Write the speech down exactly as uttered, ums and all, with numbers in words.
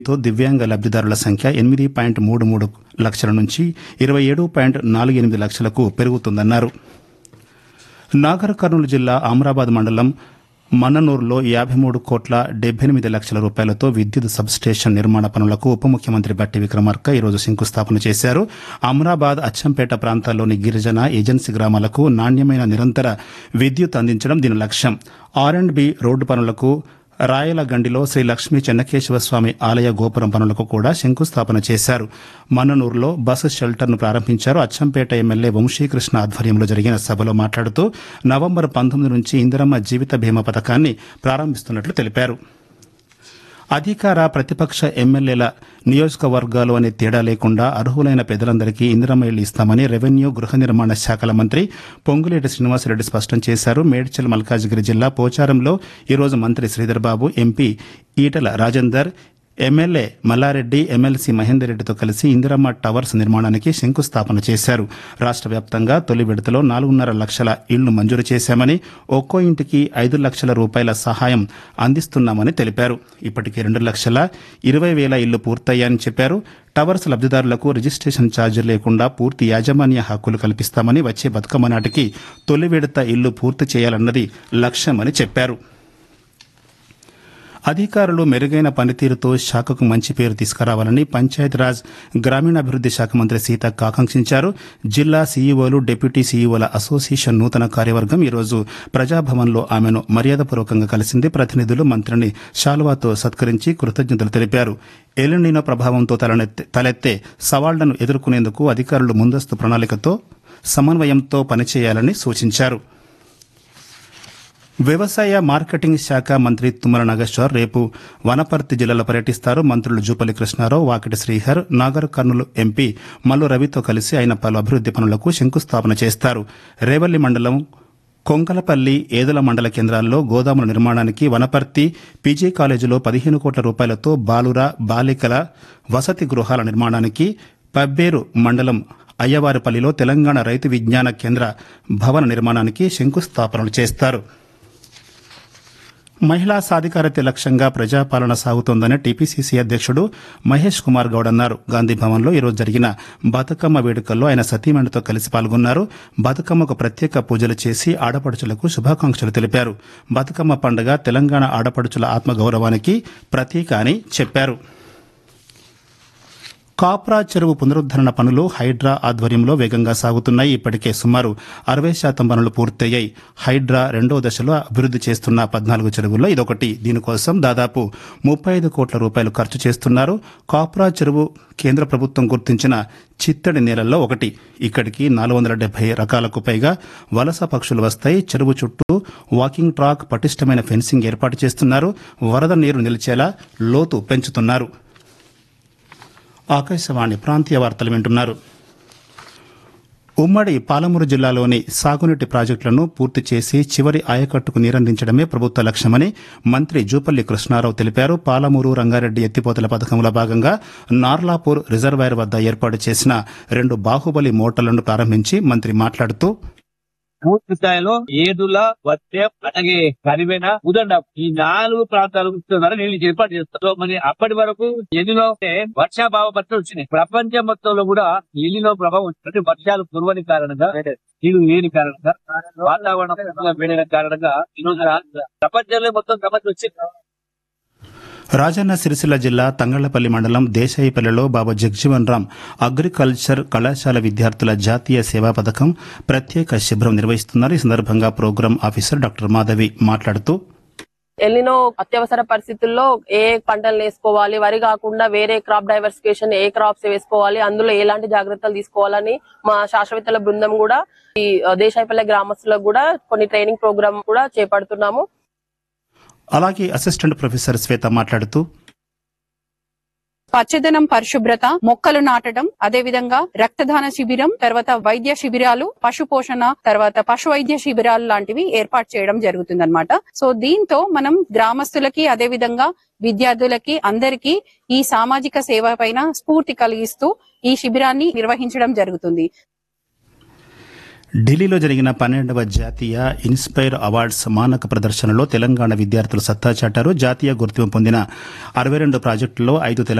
తో దివ్యాంగ లబ్ధిదారుల సంఖ్య ఎనిమిది పాయింట్ మూడు మూడు లక్షల నుంచి ఇరవై ఏడు పాయింట్ నాలుగు ఎనిమిది లక్షలకు పెరుగుతుందన్నారు. నాగర్ కర్నూలు జిల్లా అమరాబాద్ మండలం మన్ననూరులో యాభై మూడు కోట్ల డెబ్బై ఎనిమిది లక్షల రూపాయలతో విద్యుత్ సబ్స్టేషన్ నిర్మాణ పనులకు ఉప ముఖ్యమంత్రి బట్టి విక్రమార్క ఈరోజు శంకుస్థాపన చేశారు. అమరాబాద్ అచ్చంపేట ప్రాంతాల్లోని గిరిజన ఏజెన్సీ గ్రామాలకు నాణ్యమైన నిరంతర విద్యుత్ అందించడం దీని లక్ష్యం. ఆర్ అండ్ బి రోడ్డు పనులకు, రాయలగండిలో శ్రీ లక్ష్మీ చెన్నకేశవ స్వామి ఆలయ గోపురం పనులకు కూడా శంకుస్థాపన చేశారు. మన్ననూరులో బస్సు షెల్టర్ను ప్రారంభించారు. అచ్చంపేట ఎమ్మెల్యే వంశీకృష్ణ ఆధ్వర్యంలో జరిగిన సభలో మాట్లాడుతూ నవంబర్ పంతొమ్మిది నుంచి ఇందిరమ్మ జీవిత బీమా పథకాన్ని ప్రారంభిస్తున్నట్లు తెలిపారు. అధికార ప్రతిపక్ష ఎమ్మెల్యేల నియోజకవర్గాలు అనే తేడా లేకుండా అర్హులైన పేదలందరికీ ఇందిరమ్మ ఇళ్లు ఇస్తామని రెవెన్యూ గృహ నిర్మాణ శాఖల మంత్రి పొంగులేటి శ్రీనివాసరెడ్డి స్పష్టం చేశారు. మేడ్చల్ మల్కాజిగిరి జిల్లా పోచారంలో ఈరోజు మంత్రి Sridhar Babu, MP Etela Rajender, MLA Mallareddy, MLC Mahender రెడ్డితో కలిసి ఇందిరమ్మ టవర్స్ నిర్మాణానికి శంకుస్థాపన చేశారు. రాష్ట్ర వ్యాప్తంగా తొలి విడతలో నాలుగున్నర లక్షల ఇళ్లు మంజూరు చేశామని, ఒక్కో ఇంటికి ఐదు లక్షల రూపాయల సహాయం అందిస్తున్నామని తెలిపారు. ఇప్పటికే రెండు లక్షల ఇరవై వేల ఇళ్లు పూర్తయ్యాయని చెప్పారు. టవర్స్ లబ్ధిదారులకు రిజిస్ట్రేషన్ ఛార్జీలు లేకుండా పూర్తి యాజమాన్య హక్కులు కల్పిస్తామని, వచ్చే బతుకమ్మ నాటికి తొలి విడత ఇళ్లు పూర్తి చేయాలన్నది లక్ష్యమని చెప్పారు. అధికారులు మెరుగైన పనితీరుతో శాఖకు మంచి పేరు తీసుకురావాలని పంచాయతీరాజ్ గ్రామీణాభివృద్ది శాఖ మంత్రి సీతక్క ఆకాంక్షించారు. జిల్లా సీఈఓలు, డిప్యూటీ సీఈఓల అసోసియేషన్ నూతన కార్యవర్గం ఈరోజు ప్రజాభవన్లో ఆమెను మర్యాదపూర్వకంగా కలిసింది. ప్రతినిధులు మంత్రిని శాలువాతో సత్కరించి కృతజ్ఞతలు తెలిపారు. ఎల్నినో ప్రభావంతో తలెత్తే సవాళ్లను ఎదుర్కొనేందుకు అధికారులు ముందస్తు ప్రణాళికతో సమన్వయంతో పనిచేయాలని సూచించారు. వ్యవసాయ మార్కెటింగ్ శాఖ మంత్రి తుమ్మల నాగేశ్వర్ రేపు వనపర్తి జిల్లాలో పర్యటిస్తారు. మంత్రులు జూపల్లి కృష్ణారావు, వాకిటి శ్రీహర్, నాగర్ కర్నూలు ఎంపీ మల్లు రవితో కలిసి ఆయన పలు అభివృద్ది పనులకు శంకుస్థాపన చేస్తారు. రేవల్లి మండలం కొంకలపల్లి, ఏదుల మండల కేంద్రాల్లో గోదాముల నిర్మాణానికి, వనపర్తి పీజీ కాలేజీలో పదిహేను కోట్ల రూపాయలతో బాలుర బాలికల వసతి గృహాల నిర్మాణానికి, పబ్బేరు మండలం అయ్యవారిపల్లిలో తెలంగాణ రైతు విజ్ఞాన కేంద్ర భవన నిర్మాణానికి శంకుస్థాపనలు చేస్తారు. మహిళా సాధికారత లక్ష్యంగా ప్రజాపాలన సాగుతోందని టీపీసీసీ అధ్యక్షుడు మహేష్ కుమార్ గౌడ్ అన్నారు. గాంధీభవన్లో ఈరోజు జరిగిన బతుకమ్మ వేడుకల్లో ఆయన సతీమణితో కలిసి పాల్గొన్నారు. బతుకమ్మకు ప్రత్యేక పూజలు చేసి ఆడపడుచులకు శుభాకాంక్షలు తెలిపారు. బతుకమ్మ పండుగ తెలంగాణ ఆడపడుచుల ఆత్మగౌరవానికి ప్రతీక అని చెప్పారు. కాప్రా చెరువు పునరుద్దరణ పనులు హైడ్రా ఆధ్వర్యంలో వేగంగా సాగుతున్నాయి. ఇప్పటికే సుమారు అరవై శాతం పనులు పూర్తయ్యాయి. హైడ్రా రెండో దశలో అభివృద్ది చేస్తున్న పద్నాలుగు చెరువుల్లో ఇదొకటి. దీనికోసం దాదాపు ముప్పై ఐదు కోట్ల రూపాయలు ఖర్చు చేస్తున్నారు. కాప్రా చెరువు కేంద్ర ప్రభుత్వం గుర్తించిన చిత్తడి నేలల్లో ఒకటి. ఇక్కడికి నాలుగు వందల డెబ్బై రకాలకు పైగా వలస పక్షులు వస్తాయి. చెరువు చుట్టూ వాకింగ్ ట్రాక్, పటిష్టమైన ఫెన్సింగ్ ఏర్పాటు చేస్తున్నారు. వరద నీరు నిలిచేలా లోతు పెంచుతున్నారు. ఆకాశవాణి ప్రాంతీయ వార్తలు వింటున్నారు. ఉమ్మడి పాలమూరు జిల్లాలోని సాగునీటి ప్రాజెక్టులను పూర్తి చేసి చివరి ఆయకట్టుకు నీరందించడమే ప్రభుత్వ లక్ష్యమని మంత్రి జూపల్లి కృష్ణారావు తెలిపారు. పాలమూరు రంగారెడ్డి ఎత్తిపోతల పథకంలో భాగంగా నార్లాపూర్ రిజర్వాయర్ వద్ద ఏర్పాటు చేసిన రెండు బాహుబలి మోటార్లను ప్రారంభించి మంత్రి మాట్లాడుతూ, పూర్తి స్థాయిలో ఏదుల, వత్య, అలాగే కరివేన, ఉదండ ఈ నాలుగు ప్రాంతాలకు నీళ్లు ఏర్పాటు చేస్తారు. మరి అప్పటి వరకు ఎన్నిలో వర్షాభావ పరిస్థితులు వచ్చినాయి. ప్రపంచం మొత్తంలో కూడా ఎన్నిలో ప్రభావం వచ్చినట్టు వర్షాలు కురవని కారణంగా, నీళ్లు లేని కారణంగా, వాతావరణం వేడిన కారణంగా ఈరోజు ప్రపంచంలో మొత్తం సమస్య వచ్చింది. రాజన్న సిరిసిల్ల జిల్లా తంగళ్లపల్లి మండలం దేశాయిపల్లిలో బాబా జగ్జీవన్ రామ్ అగ్రికల్చర్ కళాశాల విద్యార్థుల జాతీయ సేవా పథకం ప్రత్యేక శిబిరం నిర్వహిస్తున్నారు. ఈ సందర్భంగా ప్రోగ్రాం ఆఫీసర్ డాక్టర్ మాధవి మాట్లాడుతూ, ఎల్నినో అత్యవసర పరిస్థితుల్లో ఏ పంటలు వేసుకోవాలి, వరి కాకుండా వేరే క్రాప్ డైవర్సిఫికేషన్ ఏ క్రాప్స్ వేసుకోవాలి, అందులో ఎలాంటి జాగ్రత్తలు తీసుకోవాలని మా శాస్త్రవేత్తల బృందం కూడా ఈ దేశాయిపల్లి గ్రామస్తులకు కూడా కొన్ని ట్రైనింగ్ ప్రోగ్రామ్ కూడా చేపడుతున్నాము. అలాగే అసిస్టెంట్ ప్రొఫెసర్ శ్వేత మాట్లాడుతూ, పచ్చదనం, పరిశుభ్రత, మొక్కలు నాటడం, అదే విధంగా రక్తదాన శిబిరం, తర్వాత వైద్య శిబిరాలు, పశు పోషణ, తర్వాత పశు వైద్య శిబిరాలు లాంటివి ఏర్పాటు చేయడం జరుగుతుందన్నమాట. సో దీంతో మనం గ్రామస్తులకి, అదే విధంగా విద్యార్థులకి, అందరికీ ఈ సామాజిక సేవ పైన స్ఫూర్తి కలిగిస్తూ ఈ శిబిరాన్ని నిర్వహించడం జరుగుతుంది. ఢిల్లీలో జరిగిన పన్నెండవ జాతీయ ఇన్స్పైర్ అవార్డ్స్ మానక ప్రదర్శనలో తెలంగాణ విద్యార్థులు సత్తా చాటారు. జాతీయ గుర్తింపు పొందిన అరవై రెండు ప్రాజెక్టుల్లో ఐదు